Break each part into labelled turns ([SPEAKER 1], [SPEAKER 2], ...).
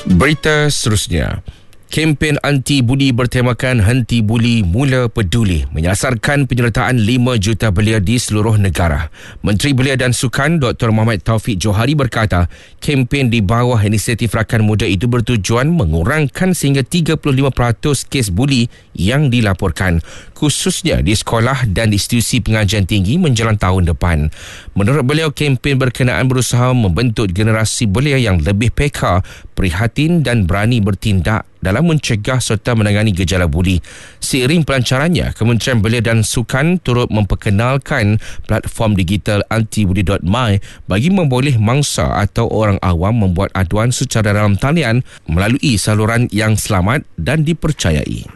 [SPEAKER 1] Berita seterusnya. Kempen anti-buli bertemakan Henti Buli Mula Peduli menyasarkan penyertaan 5 juta belia di seluruh negara. Menteri Belia dan Sukan Dr. Muhammad Taufik Johari berkata, kempen di bawah inisiatif Rakan Muda itu bertujuan mengurangkan sehingga 35% kes buli yang dilaporkan, khususnya di sekolah dan institusi pengajian tinggi menjelang tahun depan. Menurut beliau, kempen berkenaan berusaha membentuk generasi belia yang lebih peka, prihatin dan berani bertindak dalam mencegah serta menangani gejala buli. Seiring pelancarannya, Kementerian Belia dan Sukan turut memperkenalkan platform digital antibuli.my bagi memboleh mangsa atau orang awam membuat aduan secara dalam talian melalui saluran yang selamat dan dipercayai.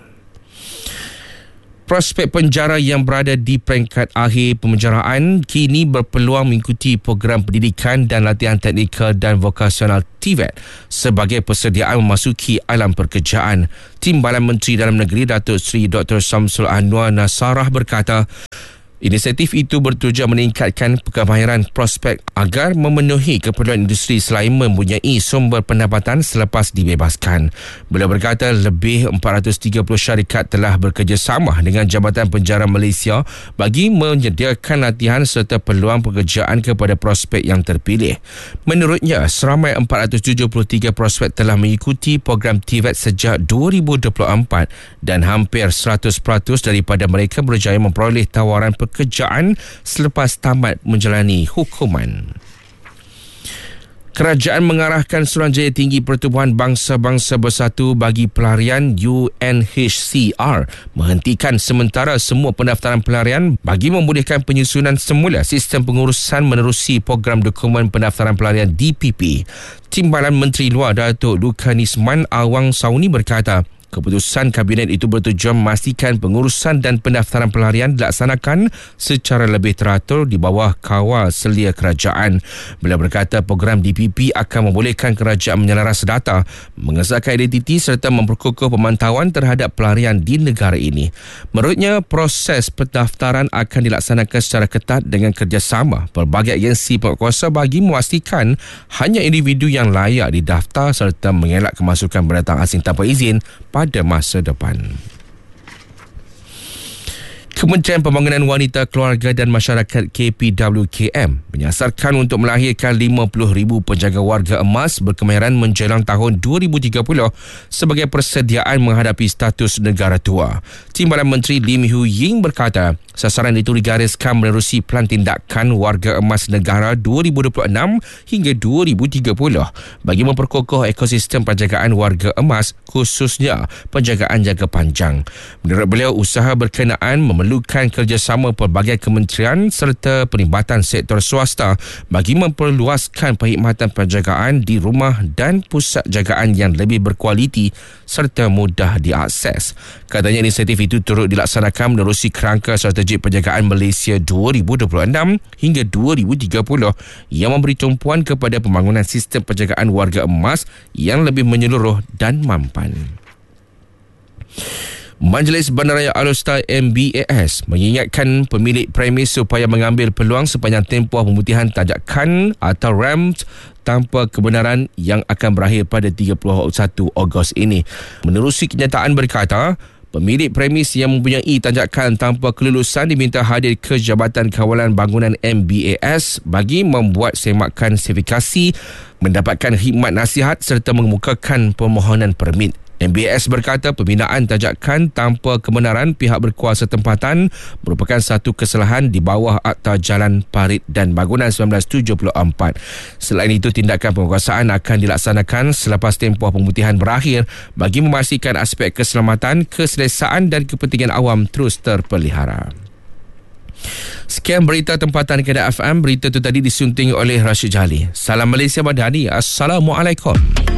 [SPEAKER 1] Prospek penjara yang berada di peringkat akhir pemenjaraan kini berpeluang mengikuti program pendidikan dan latihan teknikal dan vokasional TVET sebagai persediaan memasuki alam pekerjaan. Timbalan Menteri Dalam Negeri Datuk Seri Dr. Samsul Anwar Nasarah berkata, inisiatif itu bertujuan meningkatkan kemahiran prospek agar memenuhi keperluan industri selain mempunyai sumber pendapatan selepas dibebaskan. Beliau berkata lebih 430 syarikat telah bekerjasama dengan Jabatan Penjara Malaysia bagi menyediakan latihan serta peluang pekerjaan kepada prospek yang terpilih. Menurutnya, seramai 473 prospek telah mengikuti program TVET sejak 2024 dan hampir 100% daripada mereka berjaya memperoleh tawaran pekerjaan selepas tamat menjalani hukuman. Kerajaan mengarahkan Suruhanjaya Tinggi Pertubuhan Bangsa-Bangsa Bersatu bagi Pelarian UNHCR menghentikan sementara semua pendaftaran pelarian bagi membolehkan penyusunan semula sistem pengurusan menerusi program dokumen pendaftaran pelarian DPP. Timbalan Menteri Luar Datuk Lukanisman Awang Sauni berkata, keputusan Kabinet itu bertujuan memastikan pengurusan dan pendaftaran pelarian dilaksanakan secara lebih teratur di bawah kawal selia kerajaan. Beliau berkata program DPP akan membolehkan kerajaan menyelaras data, mengesahkan identiti serta memperkukuh pemantauan terhadap pelarian di negara ini. Menurutnya, proses pendaftaran akan dilaksanakan secara ketat dengan kerjasama pelbagai agensi penguatkuasa bagi memastikan hanya individu yang layak didaftar serta mengelak kemasukan pendatang asing tanpa izin pada masa depan. Kementerian Pembangunan Wanita, Keluarga dan Masyarakat KPWKM menyasarkan untuk melahirkan 50,000 penjaga warga emas berkemahiran menjelang tahun 2030 sebagai persediaan menghadapi status negara tua. Timbalan Menteri Lim Hu Ying berkata, sasaran itu digariskan menerusi Pelan Tindakan Warga Emas Negara 2026 hingga 2030 bagi memperkokoh ekosistem penjagaan warga emas, khususnya penjagaan jangka panjang. Menurut beliau, usaha berkenaan memerlukan kerjasama pelbagai kementerian serta perlibatan sektor swasta bagi memperluaskan perkhidmatan penjagaan di rumah dan pusat jagaan yang lebih berkualiti serta mudah diakses. Katanya inisiatif itu turut dilaksanakan menerusi kerangka strategik penjagaan Malaysia 2026 hingga 2030 yang memberi tumpuan kepada pembangunan sistem penjagaan warga emas yang lebih menyeluruh dan mampan. Majlis Bandaraya Alor-Setar MBAS mengingatkan pemilik premis supaya mengambil peluang sepanjang tempoh pemutihan tajakan atau RAMP tanpa kebenaran yang akan berakhir pada 31 Ogos ini. Menerusi kenyataan berkata, pemilik premis yang mempunyai tajakan tanpa kelulusan diminta hadir ke Jabatan Kawalan Bangunan MBAS bagi membuat semakan sertifikasi, mendapatkan khidmat nasihat serta mengemukakan permohonan permit. MBAS berkata pembinaan tajakan tanpa kebenaran pihak berkuasa tempatan merupakan satu kesalahan di bawah Akta Jalan Parit dan Bangunan 1974. Selain itu, tindakan penguasaan akan dilaksanakan selepas tempoh pemutihan berakhir bagi memastikan aspek keselamatan, keselesaan dan kepentingan awam terus terpelihara. Sekian berita tempatan Kedah FM. Berita itu tadi disunting oleh Rashid Jali. Salam Malaysia Madani. Assalamualaikum.